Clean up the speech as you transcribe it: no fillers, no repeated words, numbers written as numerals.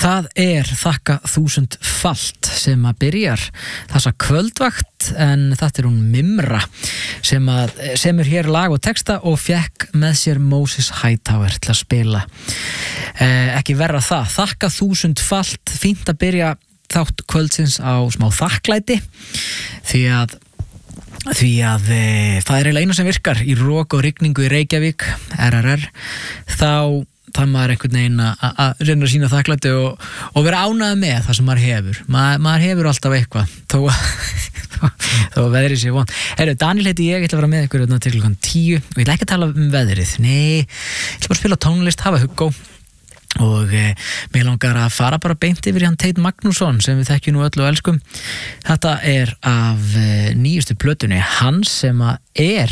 Það þakka 1000-falt sem að byrjar þessa kvöldvakt, en þetta hún Mimra sem semur hér lag og texta og fekk með sér Moses Hightower til að spila. Ekki verra það, þakka 1000-falt, fínt að byrja þátt kvöldsins á smá þakklæti því að það eiginlega eina sem virkar í rok og rigningu í Reykjavík, RRR, þá maður einhvern veginn að reyna að sína þakklæti og vera ánægður með það sem maður hefur. Maður hefur alltaf eitthvað, þó að veðrið sé vont. Daniel heiti ég ætla að vera með ykkur til klukkan 10 og ég ætla ekki að tala um veðrið. Nei, ég ætla bara að spila tónlist, hafa huggó og mér langar að fara bara beint yfir í hann Tate Magnússon sem við þekkjum nú öll og elskum. Þetta af nýjustu plötunni hans sem